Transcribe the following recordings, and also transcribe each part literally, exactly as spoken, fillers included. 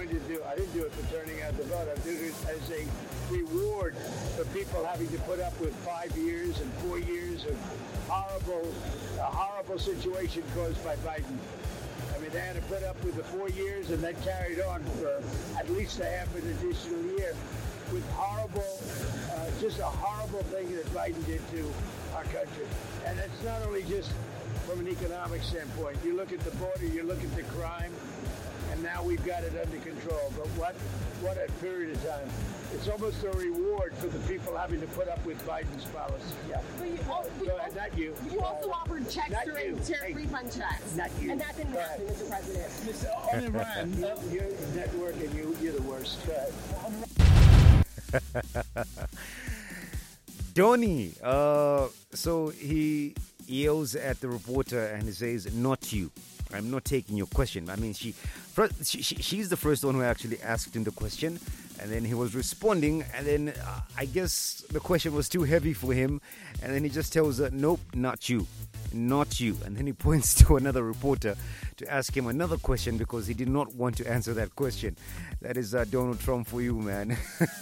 going to do, I didn't do it for turning out the vote. I'm doing it as a reward for people having to put up with five years and four years of horrible, a horrible situation caused by Biden. I mean, they had to put up with the four years and then carried on for at least a half an additional year with horrible, uh, just a horrible thing that Biden did to our country. And it's not only just from an economic standpoint. You look at the border, you look at the crime, and now we've got it under control. But what, what a period of time. It's almost a reward for the people having to put up with Biden's policy. Yeah. But you, well, Go ahead, not you. You also uh, offered checks during tariff hey, refund checks. Not you. And that didn't happen, Mister President. Mister On Iran. you, you're network and you, you're the worst. Go ahead. Donnie, uh, so he yells at the reporter and he says, "Not you. I'm not taking your question." I mean, she, first, she, she she's the first one who actually asked him the question, and then he was responding, and then uh, I guess the question was too heavy for him, and then he just tells her, "Nope, not you, not you," and then he points to another reporter to ask him another question because he did not want to answer that question. That is uh, Donald Trump for you, man.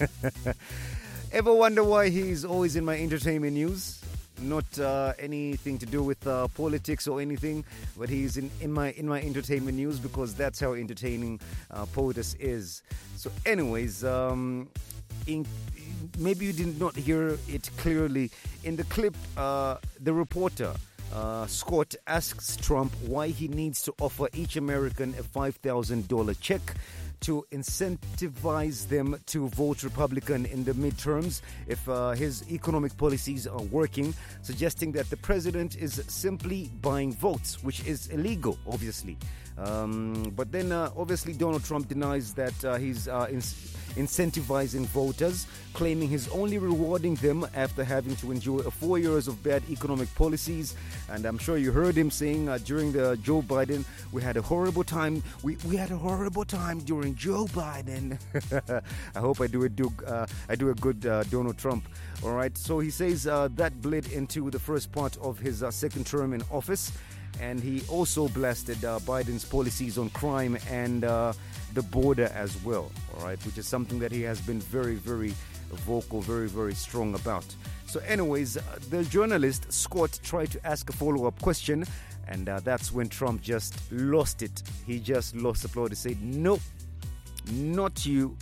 Ever wonder why he's always in my entertainment news? Not uh, anything to do with uh, politics or anything, but he's in, in my in my entertainment news because that's how entertaining uh, POTUS is. So anyways, um, in, maybe you did not hear it clearly. In the clip, uh, the reporter, uh, Scott, asks Trump why he needs to offer each American a five thousand dollars check to incentivize them to vote Republican in the midterms if uh, his economic policies are working, suggesting that the president is simply buying votes, which is illegal, obviously. Um, but then, uh, obviously, Donald Trump denies that uh, he's uh, in- incentivizing voters, claiming he's only rewarding them after having to endure four years of bad economic policies. And I'm sure you heard him saying uh, during the Joe Biden, we had a horrible time. We we had a horrible time during Joe Biden. I hope I do a do uh, I do a good uh, Donald Trump. All right. So he says uh, that bled into the first part of his uh, second term in office. And he also blasted uh, Biden's policies on crime and uh, the border as well, all right, which is something that he has been very, very vocal, very, very strong about. So anyways, uh, the journalist, Scott, tried to ask a follow-up question, and uh, that's when Trump just lost it. He just lost the plot. He said, "Nope, not you."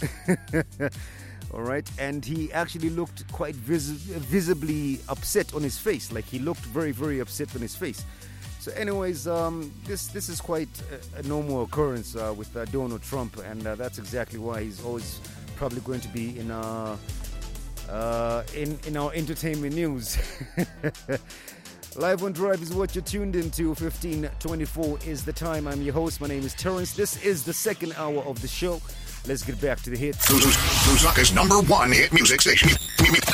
All right, and he actually looked quite vis- visibly upset on his face, like he looked very, very upset on his face. So anyways, um, this this is quite a, a normal occurrence uh, with uh, Donald Trump, and uh, that's exactly why he's always probably going to be in our, uh, in, in our entertainment news. Live on Drive is what you're tuned into. fifteen twenty-four is the time. I'm your host. My name is Terrence. This is the second hour of the show. Let's get back to the hits. Lusaka's number one hit music station.